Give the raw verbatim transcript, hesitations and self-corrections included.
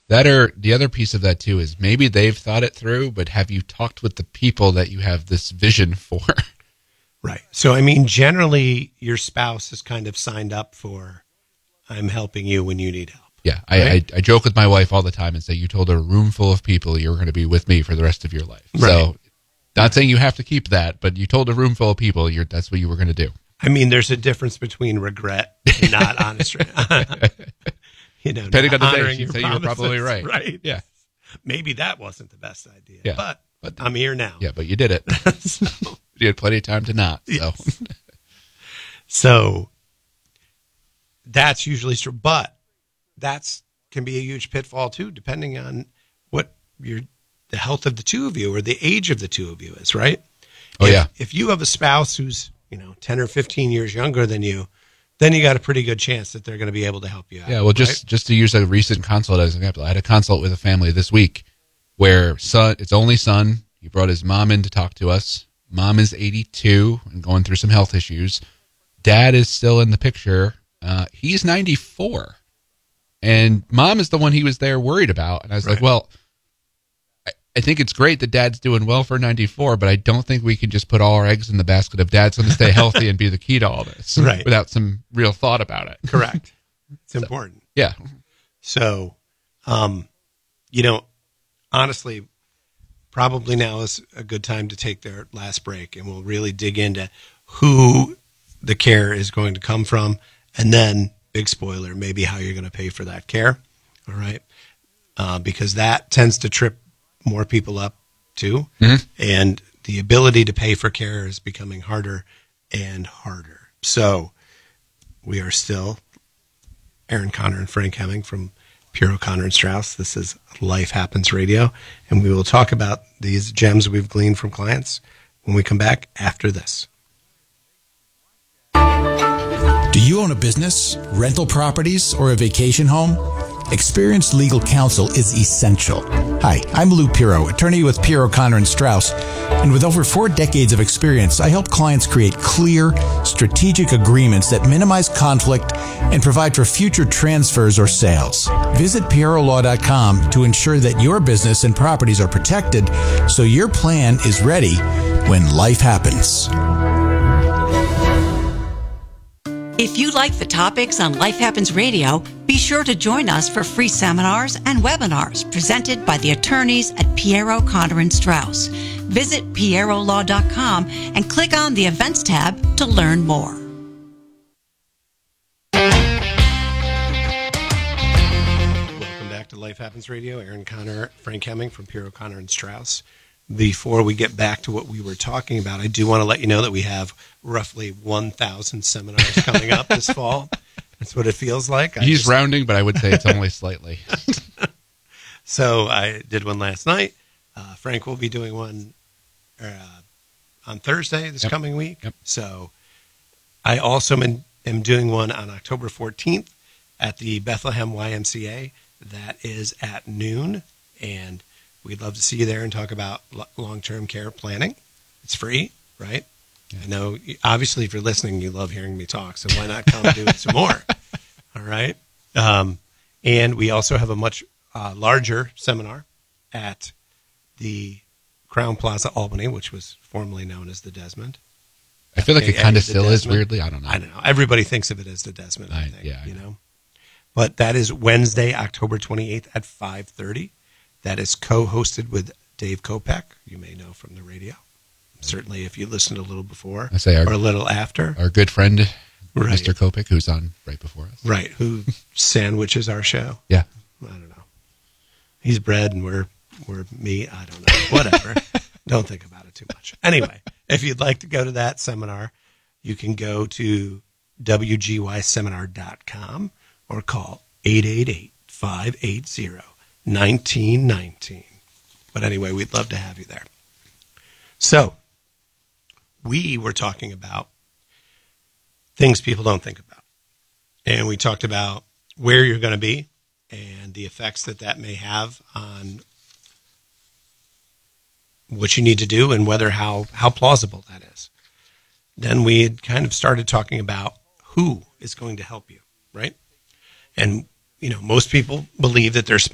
That or the other piece of that too is maybe they've thought it through, but have you talked with the people that you have this vision for? Right. So, I mean, generally your spouse is kind of signed up for, I'm helping you when you need help. Yeah. I, right? I, I joke with my wife all the time and say, you told a room full of people you were going to be with me for the rest of your life. Right. So not saying you have to keep that, but you told a room full of people you're, that's what you were going to do. I mean, there's a difference between regret and not honest. You know, depending on the day, you'd say you're probably right. Right. Yeah. Maybe that wasn't the best idea. Yeah. But, but I'm here now. Yeah, but you did it. So. You had plenty of time to not. So, yes. So that's usually true. But that's can be a huge pitfall too, depending on what your the health of the two of you or the age of the two of you is, right? Oh, if, yeah. If you have a spouse who's, you know, ten or fifteen years younger than you, then you got a pretty good chance that they're going to be able to help you out. Yeah, well, just, right? just to use a recent consult as an example, I had a consult with a family this week where son, it's only son. He brought his mom in to talk to us. Mom is eighty-two and going through some health issues. Dad is still in the picture. Uh, he's ninety-four. And mom is the one he was there worried about. And I was right. like, well, I, I think it's great that dad's doing well for ninety-four, but I don't think we can just put all our eggs in the basket of dad's going to stay healthy and be the key to all this right. without some real thought about it. Correct. It's so, important. Yeah. So, um, you know, honestly, probably now is a good time to take their last break, and we'll really dig into who the care is going to come from, and then, big spoiler, maybe how you're going to pay for that care, all right? Uh, because that tends to trip more people up, too, mm-hmm. and the ability to pay for care is becoming harder and harder. So we are still Aaron Connor and Frank Hemming from Pierro Connor and Strauss. This is Life Happens Radio, and we will talk about these gems we've gleaned from clients when we come back after this. Do you own a business, rental properties, or a vacation home? Experienced legal counsel is essential. Hi, I'm Lou Pierro, attorney with Pierro Connor and Strauss, and with over four decades of experience, I help clients create clear, strategic agreements that minimize conflict and provide for future transfers or sales. Visit Pierro Law dot com to ensure that your business and properties are protected so your plan is ready when life happens. If you like the topics on Life Happens Radio, be sure to join us for free seminars and webinars presented by the attorneys at Pierro Connor and Strauss. Visit Pierro Law dot com and click on the Events tab to learn more. Welcome back to Life Happens Radio. Aaron Connor, Frank Hemming from Pierro Connor and Strauss. Before we get back to what we were talking about, I do want to let you know that we have roughly one thousand seminars coming up this fall. That's what it feels like. I He's just... rounding, but I would say it's only slightly. So I did one last night. Uh, Frank will be doing one uh, on Thursday this yep. coming week. Yep. So I also am, am doing one on October fourteenth at the Bethlehem Y M C A. That is at noon, and we'd love to see you there and talk about long-term care planning. It's free, right? Yeah. I know, obviously, if you're listening, you love hearing me talk, so why not come do it some more? All right? Um, and we also have a much uh, larger seminar at the Crown Plaza Albany, which was formerly known as the Desmond. I feel like it kind of still is, weirdly. I don't know. I don't know. Everybody thinks of it as the Desmond, I, I think. Yeah, I you know. know. But that is Wednesday, October twenty-eighth at five thirty. That is co-hosted with Dave Kopech, you may know from the radio. Certainly if you listened a little before I say our, or a little after. Our good friend, right. Mister Kopech, who's on right before us. Right, who sandwiches our show. Yeah. I don't know. He's bread and we're, we're meat. I don't know. Whatever. Don't think about it too much. Anyway, if you'd like to go to that seminar, you can go to W G Y seminar dot com or call eight eight eight, five eight zero, nineteen nineteen. But anyway, we'd love to have you there. So, we were talking about things people don't think about. And we talked about where you're going to be and the effects that that may have on what you need to do and whether how, how plausible that is. Then we had kind of started talking about who is going to help you, right? And, you know, most people believe that their spouse